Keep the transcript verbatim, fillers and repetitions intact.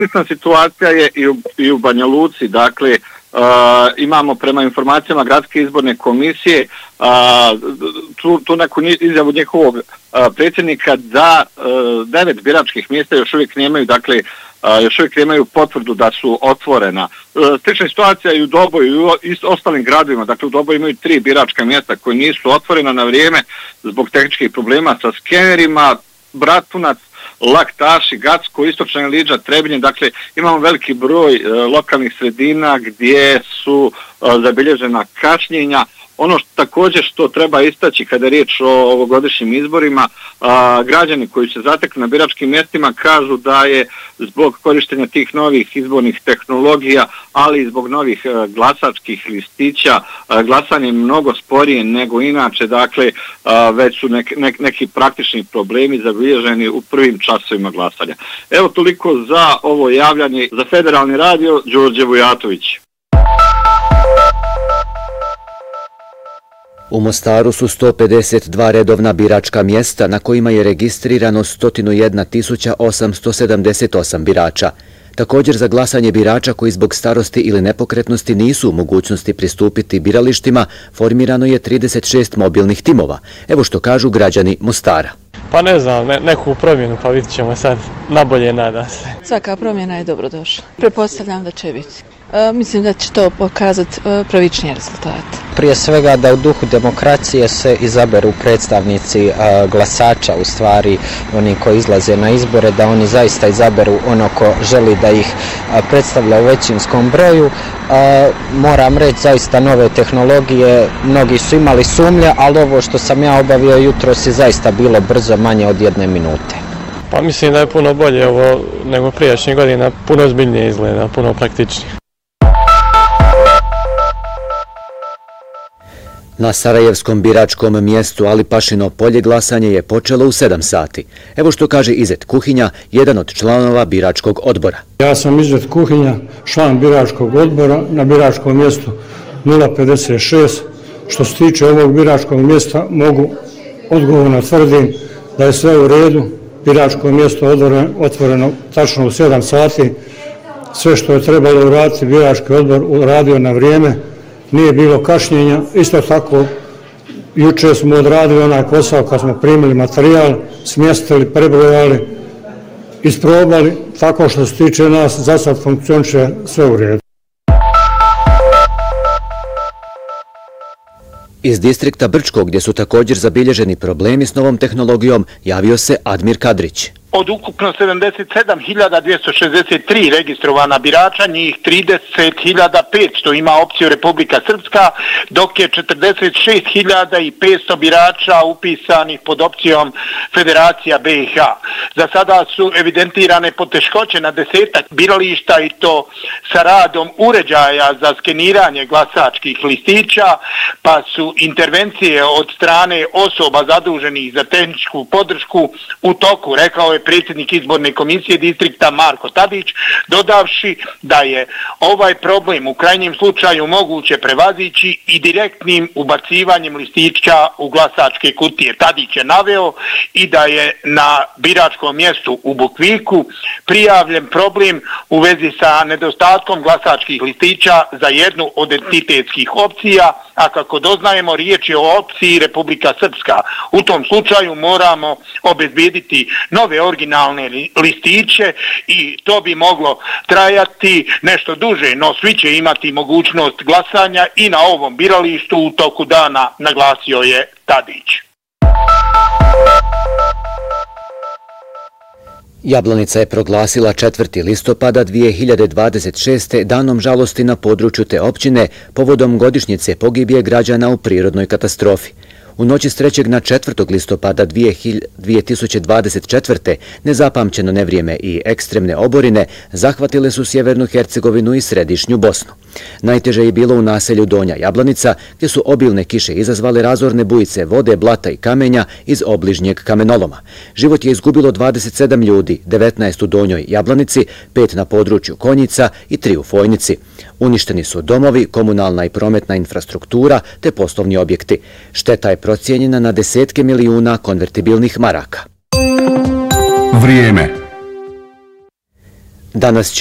Slična situacija je i u, i u Banja Luci, dakle uh, imamo prema informacijama Gradske izborne komisije uh, tu, tu neku izjavu njihovog uh, predsjednika da uh, devet biračkih mjesta još uvijek nemaju, dakle uh, još uvijek nemaju potvrdu da su otvorena. Uh, slična situacija i u Doboju i u ostalim gradovima, dakle u Doboju imaju tri biračka mjesta koje nisu otvorena na vrijeme zbog tehničkih problema sa skenerima. Bratunac, Laktaši, Gacko, Istočna Iliđa, Trebinje, dakle imamo veliki broj e, lokalnih sredina gdje su e, zabilježena kašnjenja. Ono što, također što treba istaći kada je riječ o ovogodišnjim izborima, a, građani koji se zateknu na biračkim mjestima kažu da je zbog korištenja tih novih izbornih tehnologija, ali i zbog novih a, glasačkih listića, a, glasanje mnogo sporije nego inače, dakle a, već su nek, nek, neki praktični problemi zabilježeni u prvim časovima glasanja. Evo toliko za ovo javljanje. Za Federalni radio, Đorđe Vujatović. U Mostaru su sto pedeset dva redovna biračka mjesta na kojima je registrirano sto jedna tisuća osamsto sedamdeset osam birača. Također za glasanje birača koji zbog starosti ili nepokretnosti nisu u mogućnosti pristupiti biralištima formirano je trideset šest mobilnih timova. Evo što kažu građani Mostara. Pa ne znam, ne, neku promjenu, pa vidit ćemo sad, nabolje nada se. Svaka promjena je dobrodošla. Prepostavljam da će biti. E, mislim da će to pokazati e, pravičnije rezultate. Prije svega da u duhu demokracije se izaberu predstavnici e, glasača, u stvari oni koji izlaze na izbore, da oni zaista izaberu ono ko želi da ih e, predstavlja u većinskom broju. E, moram reći zaista nove tehnologije, mnogi su imali sumnje, ali ovo što sam ja obavio jutros je zaista bilo brzo, manje od jedne minute. Pa mislim da je puno bolje ovo nego prijašnjih godina, puno ozbiljnije izgleda, puno praktičnije. Na sarajevskom biračkom mjestu Alipašino polje glasanje je počelo u sedam sati. Evo što kaže Izet Kuhinja, jedan od članova biračkog odbora. Ja sam Izet Kuhinja, član biračkog odbora na biračkom mjestu nula pedeset šest. Što se tiče ovog biračkog mjesta, mogu odgovorno tvrdim da je sve u redu. Biračko mjesto otvoreno tačno u sedam sati. Sve što je trebalo uraditi, birački odbor uradio na vrijeme. Nije bilo kašnjenja. Isto tako, juče smo odradili onaj posao kad smo primili materijal, smjestili, prebrojali, isprobali, tako što se tiče nas, za sad funkcioniše sve u redu. Iz distrikta Brčkog, gdje su također zabilježeni problemi s novom tehnologijom, javio se Admir Kadrić. Od ukupno sedamdeset sedam hiljada dvjesto šezdeset tri registrovana birača, njih trideset hiljada petsto ima opciju Republika Srpska, dok je četrdeset šest hiljada petsto birača upisanih pod opcijom Federacija B i H. Za sada su evidentirane poteškoće na desetak birališta i to sa radom uređaja za skeniranje glasačkih listića, pa su intervencije od strane osoba zaduženih za tehničku podršku u toku, rekao je predsjednik izborne komisije distrikta Marko Tadić, dodavši da je ovaj problem u krajnjem slučaju moguće prevazići i direktnim ubacivanjem listića u glasačke kutije. Tadić je naveo i da je na biračkom mjestu u Bukviku prijavljen problem u vezi sa nedostatkom glasačkih listića za jednu od entitetskih opcija, a kako doznajemo riječ je o opciji Republika Srpska. U tom slučaju moramo obezbijediti nove originalne listiće i to bi moglo trajati nešto duže, no svi će imati mogućnost glasanja i na ovom biralištu u toku dana, naglasio je Tadić. Jablanica je proglasila četvrti listopada dvije hiljade dvadeset šeste. danom žalosti na području te općine povodom godišnjice pogibije građana u prirodnoj katastrofi. U noći s trećeg na četvrtog listopada dvije tisuće dvadeset četvrte. nezapamćeno nevrijeme i ekstremne oborine zahvatile su Sjevernu Hercegovinu i Središnju Bosnu. Najteže je bilo u naselju Donja Jablanica, gdje su obilne kiše izazvale razorne bujice vode, blata i kamenja iz obližnjeg kamenoloma. Život je izgubilo dvadeset sedam ljudi, devetnaest u Donjoj Jablanici, pet na području Konjica i tri u Fojnici. Uništeni su domovi, komunalna i prometna infrastruktura te poslovni objekti. Šteta je procijenjena na desetke milijuna konvertibilnih maraka. Vrijeme. Danas